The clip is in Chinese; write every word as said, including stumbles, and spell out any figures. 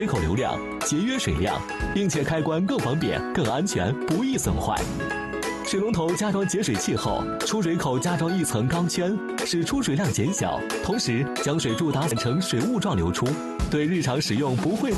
水口流量，节约水量，并且开关更方便、更安全，不易损坏。水龙头加装节水器后，出水口加装一层钢圈，使出水量减小，同时将水柱打散成水雾状流出，对日常使用不会造